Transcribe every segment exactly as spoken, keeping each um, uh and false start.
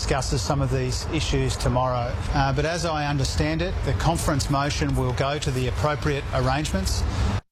discusses some of these issues tomorrow. Uh, but as I understand it, the conference motion will go to the appropriate arrangements.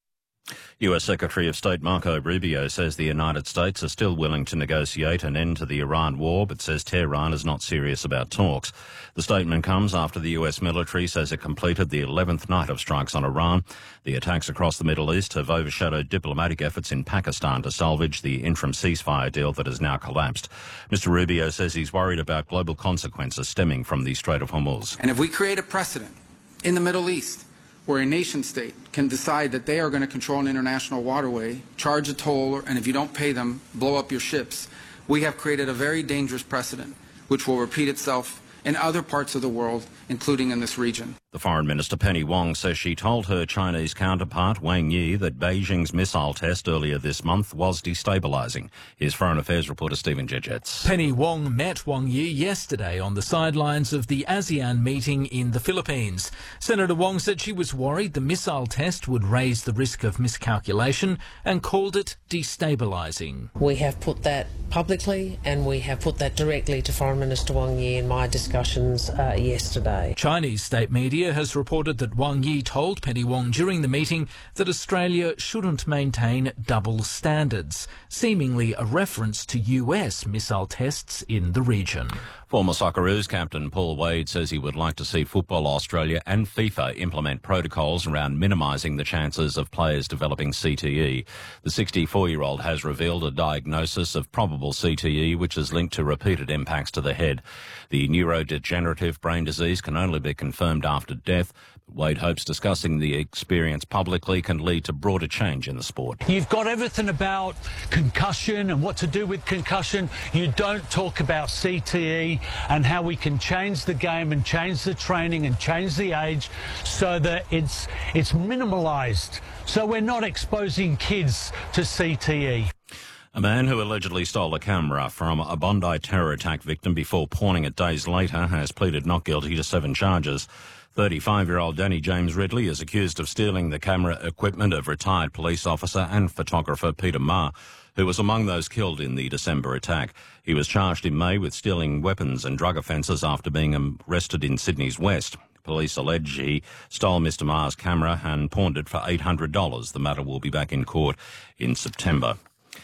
U S Secretary of State Marco Rubio says the United States are still willing to negotiate an end to the Iran war, but says Tehran is not serious about talks. The statement comes after the U S military says it completed the eleventh night of strikes on Iran. The attacks across the Middle East have overshadowed diplomatic efforts in Pakistan to salvage the interim ceasefire deal that has now collapsed. Mister Rubio says he's worried about global consequences stemming from the Strait of Hormuz. And if we create a precedent in the Middle East where a nation state can decide that they are going to control an international waterway, charge a toll, and if you don't pay them, blow up your ships, we have created a very dangerous precedent which will repeat itself in other parts of the world, including in this region. The Foreign Minister Penny Wong says she told her Chinese counterpart Wang Yi that Beijing's missile test earlier this month was destabilising. Here's Foreign Affairs reporter Stephen Jejets. Penny Wong met Wang Yi yesterday on the sidelines of the ASEAN meeting in the Philippines. Senator Wong said she was worried the missile test would raise the risk of miscalculation and called it destabilising. We have put that publicly and we have put that directly to Foreign Minister Wang Yi in my discussions uh, yesterday. Chinese state media has reported that Wang Yi told Penny Wong during the meeting that Australia shouldn't maintain double standards, seemingly a reference to U S missile tests in the region. Former Socceroos captain Paul Wade says he would like to see Football Australia and FIFA implement protocols around minimising the chances of players developing C T E. The sixty-four-year-old has revealed a diagnosis of probable C T E which is linked to repeated impacts to the head. The neurodegenerative brain disease can only be confirmed after death. Wade hopes discussing the experience publicly can lead to broader change in the sport. You've got everything about concussion and what to do with concussion. You don't talk about C T E and how we can change the game and change the training and change the age so that it's it's minimalised, so we're not exposing kids to C T E. A man who allegedly stole a camera from a Bondi terror attack victim before pawning it days later has pleaded not guilty to seven charges. thirty-five-year-old Danny James Ridley is accused of stealing the camera equipment of retired police officer and photographer Peter Ma, who was among those killed in the December attack. He was charged in May with stealing weapons and drug offences after being arrested in Sydney's West. Police allege he stole Mister Ma's camera and pawned it for eight hundred dollars. The matter will be back in court in September.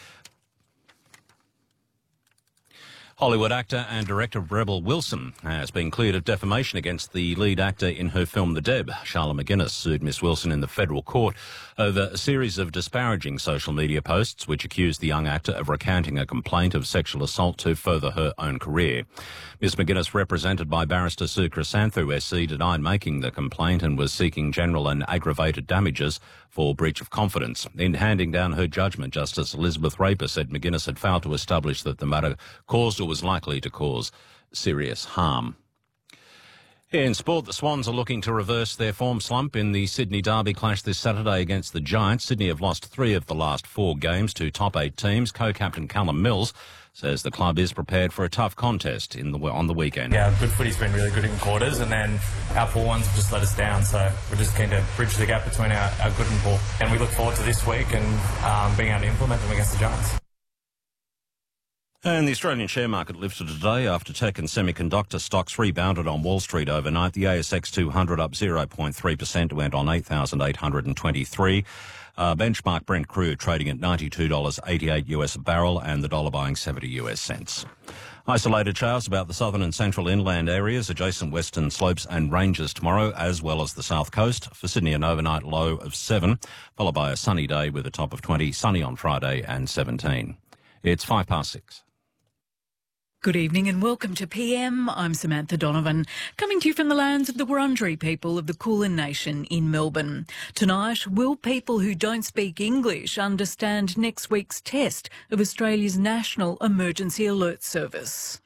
Hollywood actor and director Rebel Wilson has been cleared of defamation against the lead actor in her film The Deb. Charlotte McGuinness sued Miss Wilson in the federal court over a series of disparaging social media posts which accused the young actor of recanting a complaint of sexual assault to further her own career. Miss McGuinness, represented by barrister Sue Chrysanthu S C, denied making the complaint and was seeking general and aggravated damages for breach of confidence. In handing down her judgment, Justice Elizabeth Raper said McGuinness had failed to establish that the matter caused or was likely to cause serious harm. In sport, the Swans are looking to reverse their form slump in the Sydney Derby clash this Saturday against the Giants. Sydney have lost three of the last four games to top eight teams. Co-captain Callum Mills says the club is prepared for a tough contest in the, on the weekend. Yeah, good footy's been really good in quarters, and then our poor ones have just let us down, so we're just keen to bridge the gap between our, our good and poor. And we look forward to this week and um, being able to implement them against the Giants. And the Australian share market lifted today after tech and semiconductor stocks rebounded on Wall Street overnight. The A S X two hundred up zero point three percent, went on eight thousand eight hundred twenty-three. Uh, benchmark Brent crude trading at ninety-two dollars eighty-eight US a barrel and the dollar buying seventy US cents. Isolated showers about the southern and central inland areas, adjacent western slopes and ranges tomorrow, as well as the south coast. For Sydney, an overnight low of seven, followed by a sunny day with a top of twenty, sunny on Friday and seventeen. It's five past six. Good evening and welcome to P M. I'm Samantha Donovan, coming to you from the lands of the Wurundjeri people of the Kulin Nation in Melbourne. Tonight, will people who don't speak English understand next week's test of Australia's National Emergency Alert Service?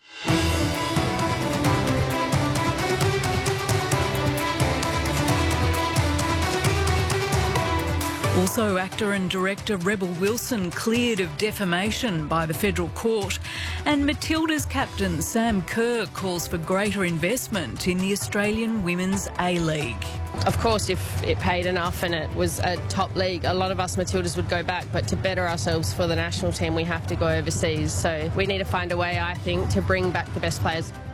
Also, actor and director Rebel Wilson cleared of defamation by the federal court, and Matilda's captain Sam Kerr calls for greater investment in the Australian Women's A-League. Of course, if it paid enough and it was a top league, a lot of us Matildas would go back, but to better ourselves for the national team, we have to go overseas. So we need to find a way, I think, to bring back the best players.